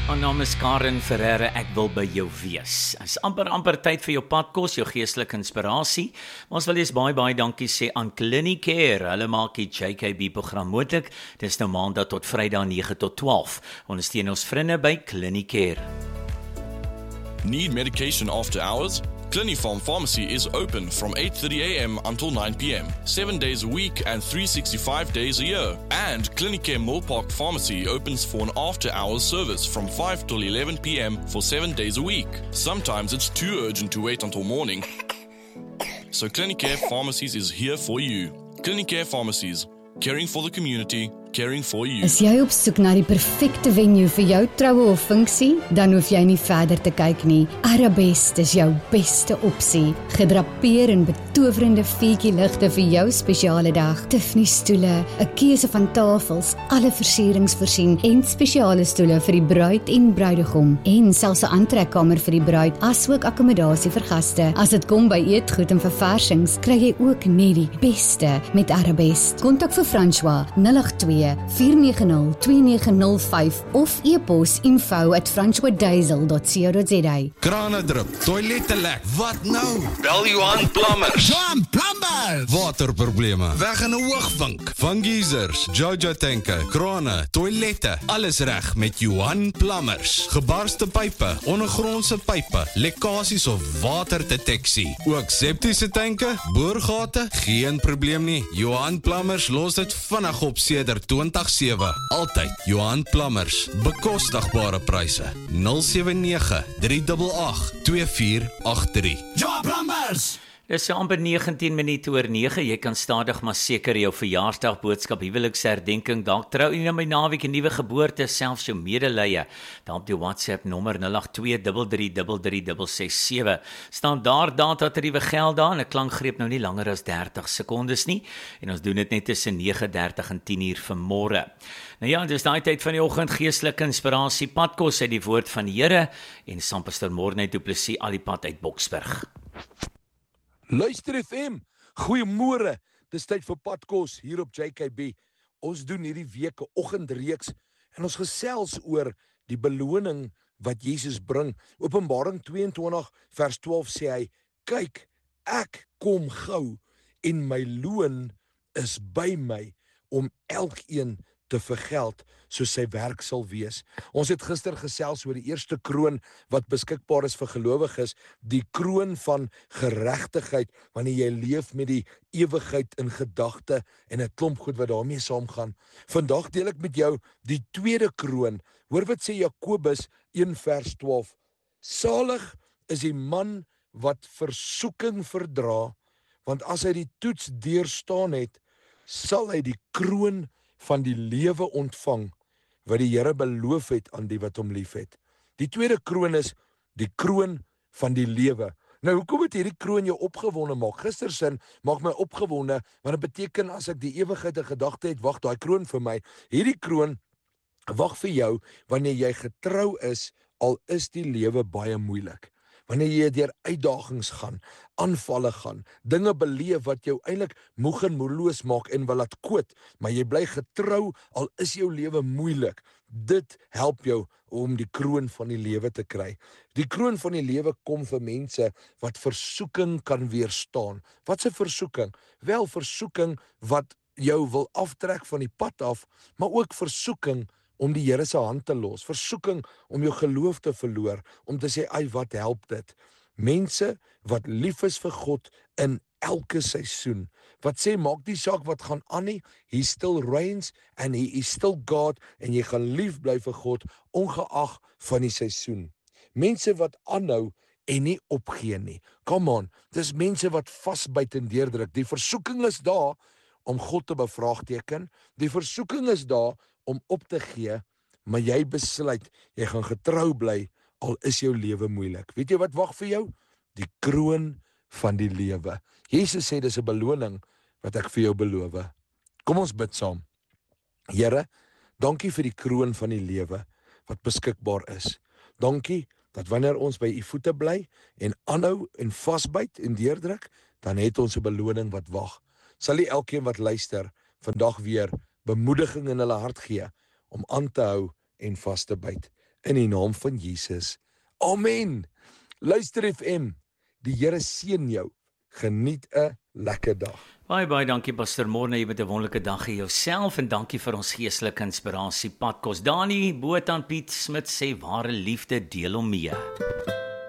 My naam is Karen Ferreira, ek wil by jou wees. Is amper tyd vir jou padkos, jou geestelike inspirasie. Maar ons wil eers baie dankie sê aan Clinicare. Hulle maak die JKB program moontlik. Dis nou maandag tot Vrydag 9 tot 12. Ondersteun ons vriende by Clinicare. Need medication after hours? Clinifarm Pharmacy is open from 8:30 a.m. until 9 p.m. 7 days a week and 365 days a year. And Clinicare Millpark Pharmacy opens for an after-hours service from 5 till 11 p.m. for 7 days a week. Sometimes it's too urgent to wait until morning. So Clinicare Pharmacies is here for you. Clinicare Pharmacies, caring for the community, caring for you. Is jy op soek na die perfekte venue vir jou troue of funksie? Dan hoef jy nie verder te kyk nie. Arabest is jou beste opsie. Gedrapeer in betowerende vuurtjie-ligte vir jou spesiale dag. Tiffany stoele, 'n keuse van tafels, alle versierings voorsien en spesiale stoele vir die bruid en bruidegom en selfs 'n aantrekkamer vir die bruid asook akkommodasie vir gaste. As dit kom by eetgoed en verversings, kry jy ook net die beste met Arabest. Kontak vir François 082-490-2905 of e-pos info@francoisdiesel.co.za. Krane drup, toilette lek. Wat nou? Bel Johan Plumbers. Johan Plumbers! Waterprobleme, weg in 'n hoogvink. Van geysers, Jojo tanke, krane, toilette, alles reg met Johan Plumbers. Gebarste pype, ondergrondse pype, lekkasies of waterdeteksie. Ook septiese tanke, boorgate, geen probleem nie. Johan Plumbers los dit vinnig op sedert 2007. Altyd Johan Plumbers. Bekostigbare pryse. 079-388-2483. Johan Plumbers. Dis so amper 19 minute oor 9. Jy kan stadig maar seker jou verjaarsdag boodskap, huweliksherdenking, dalk trou jy nou my naweek 'n nuwe geboorte, selfs jou medelee. Dan op die WhatsApp nommer 082333367. Staan daar datatariewe geld daar en 'n klankgreep nou nie langer as 30 sekondes nie. En ons doen dit net tussen 9:30 en 10:00 vanmôre. Nou ja, dis daai tyd van die oggend, geestelike inspirasie, padkos uit die woord van die Here en Sampastor Morne Du Plessis al die pad uit Boksburg. Luister FM, goeiemôre, dis tyd vir padkos hier op JKB. Ons doen hierdie week 'n oggendreeks en ons gesels oor die beloning wat Jesus bring. Openbaring 22 vers 12 sê hy, kyk, ek kom gou en my loon is by my om elkeen te vergeld soos sy werk sal wees. Ons het gister gesels oor die eerste kroon wat beskikbaar is vir gelowiges, die kroon van geregtigheid, wanneer jy leef met die ewigheid in gedagte en 'n klomp goed wat daarmee saamgaan. Vandag deel ek met jou die tweede kroon. Hoor wat sê Jakobus 1 vers 12. Salig is die man wat versoeking verdra, want as hy die toets deurstaan het, sal hy die kroon van die lewe ontvang, wat die Here beloof het aan die wat hom liefhet. Die tweede kroon is die kroon van die lewe. Nou, hoekom het hierdie kroon jou opgewonde maak? Gistersin maak my opgewonde, want dit beteken as ek die ewigheid in gedagte het, wag daai kroon vir my. Hierdie kroon wag vir jou, wanneer jy getrou is, al is die lewe baie moeilik. Wanneer jy deur uitdagings gaan, aanvalle gaan, dinge beleef wat jou eintlik moeg en moedeloos maak en wil laat koot, maar jy bly getrou, al is jou lewe moeilik. Dit help jou om die kroon van die lewe te kry. Die kroon van die lewe kom vir mense wat versoeking kan weerstaan. Wat 'n versoeking? Wel, versoeking wat jou wil aftrek van die pad af, maar ook versoeking om die Here se hand te los, versoeking om jou geloof te verloor, om te sê, ai, wat help dit? Mense wat lief is vir God in elke seisoen, wat sê, maak die saak wat gaan aan nie, he still reigns and he is still God, en jy gaan lief bly vir God, ongeag van die seisoen. Mense wat aanhou en nie opgee nie. Come on, dis mense wat vasbyt en deurdruk. Die versoeking is daar om God te bevraagteken, die versoeking is daar om op te gee, maar jy besluit, jy gaan getrou bly, al is jou lewe moeilik. Weet jy wat wag vir jou? Die kroon van die lewe. Jesus sê, dis 'n beloning wat ek vir jou beloof. Kom ons bid saam. Here, dankie vir die kroon van die lewe, wat beskikbaar is. Dankie, dat wanneer ons by u voete bly, en aanhou, en vasbyt, en deurdruk, dan het ons 'n beloning wat wag. Sal u elkeen wat luister, vandag weer bemoediging in hulle hart gee, om aan te hou en vas te byt. in die naam van Jesus. Amen. Luister FM, die Here seën jou. Geniet 'n lekker dag. Baie dankie Pastor Morne, jy met 'n wonderlike dag hier jouself en dankie vir ons geestelike inspirasie padkos. Dani, Botan Piet Smit sê ware liefde deel hom mee.